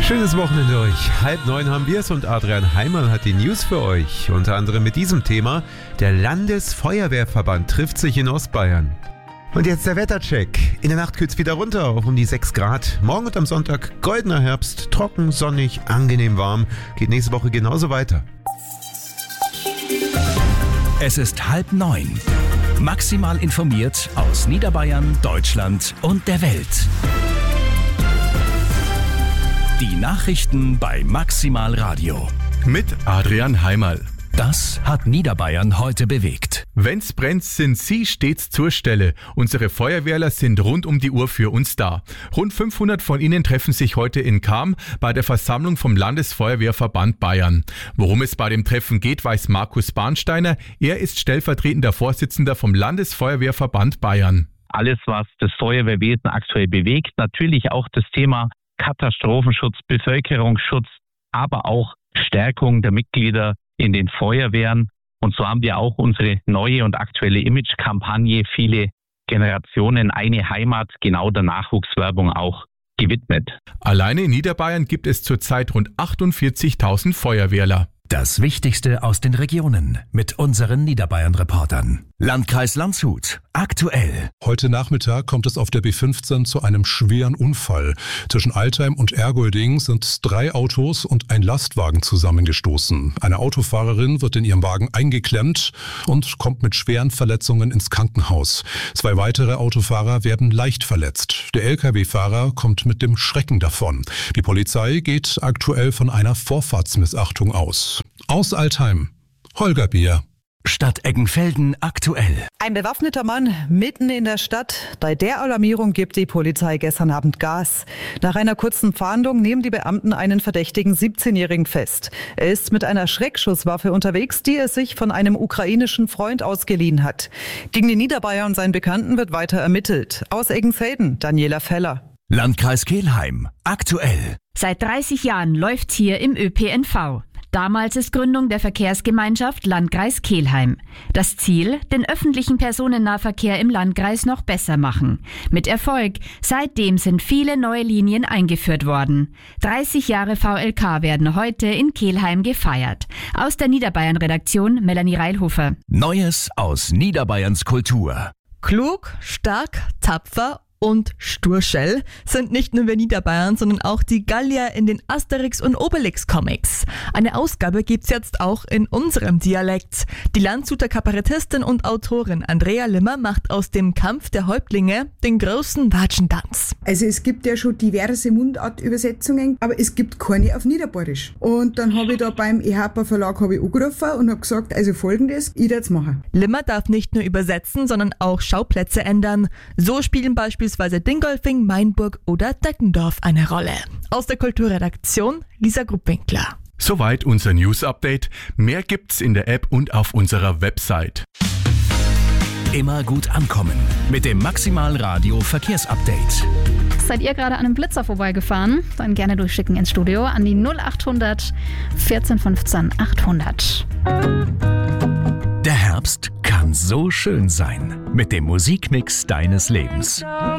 Schönes Wochenende euch. 8:30 haben wir es und Adrian Heimann hat die News für euch. Unter anderem mit diesem Thema: Der Landesfeuerwehrverband trifft sich in Ostbayern. Und jetzt der Wettercheck. In der Nacht kühlt's wieder runter auf um die 6 Grad. Morgen und am Sonntag goldener Herbst, trocken, sonnig, angenehm warm. Geht nächste Woche genauso weiter. Es ist 8:30. Maximal informiert aus Niederbayern, Deutschland und der Welt. Die Nachrichten bei Maximal Radio. Mit Adrian Heimann. Das hat Niederbayern heute bewegt. Wenn's brennt, sind Sie stets zur Stelle. Unsere Feuerwehrler sind rund um die Uhr für uns da. Rund 500 von ihnen treffen sich heute in Cham bei der Versammlung vom Landesfeuerwehrverband Bayern. Worum es bei dem Treffen geht, weiß Markus Bahnsteiner. Er ist stellvertretender Vorsitzender vom Landesfeuerwehrverband Bayern. Alles, was das Feuerwehrwesen aktuell bewegt, natürlich auch das Thema Katastrophenschutz, Bevölkerungsschutz, aber auch Stärkung der Mitglieder in den Feuerwehren. Und so haben wir auch unsere neue und aktuelle Image-Kampagne Viele Generationen, eine Heimat, genau der Nachwuchswerbung auch gewidmet. Alleine in Niederbayern gibt es zurzeit rund 48.000 Feuerwehrler. Das Wichtigste aus den Regionen mit unseren Niederbayern-Reportern. Landkreis Landshut. Aktuell. Heute Nachmittag kommt es auf der B15 zu einem schweren Unfall. Zwischen Altheim und Ergolding sind 3 Autos und ein Lastwagen zusammengestoßen. Eine Autofahrerin wird in ihrem Wagen eingeklemmt und kommt mit schweren Verletzungen ins Krankenhaus. 2 weitere Autofahrer werden leicht verletzt. Der Lkw-Fahrer kommt mit dem Schrecken davon. Die Polizei geht aktuell von einer Vorfahrtsmissachtung aus. Aus Altheim, Holger Bier. Stadt Eggenfelden aktuell. Ein bewaffneter Mann mitten in der Stadt. Bei der Alarmierung gibt die Polizei gestern Abend Gas. Nach einer kurzen Fahndung nehmen die Beamten einen verdächtigen 17-Jährigen fest. Er ist mit einer Schreckschusswaffe unterwegs, die er sich von einem ukrainischen Freund ausgeliehen hat. Gegen den Niederbayer und seinen Bekannten wird weiter ermittelt. Aus Eggenfelden, Daniela Feller. Landkreis Kelheim aktuell. Seit 30 Jahren läuft's hier im ÖPNV. Damals ist Gründung der Verkehrsgemeinschaft Landkreis Kelheim. Das Ziel: den öffentlichen Personennahverkehr im Landkreis noch besser machen. Mit Erfolg. Seitdem sind viele neue Linien eingeführt worden. 30 Jahre VLK werden heute in Kelheim gefeiert. Aus der Niederbayern-Redaktion Melanie Reilhofer. Neues aus Niederbayerns Kultur. Klug, stark, tapfer und sturschell sind nicht nur wir Niederbayern, sondern auch die Gallier in den Asterix- und Obelix-Comics. Eine Ausgabe gibt's jetzt auch in unserem Dialekt. Die Landshuter Kabarettistin und Autorin Andrea Limmer macht aus dem Kampf der Häuptlinge den großen Watschentanz. Also es gibt ja schon diverse Mundartübersetzungen, aber es gibt keine auf Niederbayerisch. Und dann habe ich da beim EHPA Verlag angerufen und habe gesagt, also Folgendes, ich werde es machen. Limmer darf nicht nur übersetzen, sondern auch Schauplätze ändern. So spielen beispielsweise Dingolfing, Mainburg oder Deckendorf eine Rolle. Aus der Kulturredaktion Lisa Gruppwinkler. Soweit unser News-Update. Mehr gibt's in der App und auf unserer Website. Immer gut ankommen mit dem Maximal Radio Verkehrsupdate. Seid ihr gerade an einem Blitzer vorbeigefahren? Dann gerne durchschicken ins Studio an die 0800 1415 800. Der Herbst kann so schön sein mit dem Musikmix deines Lebens.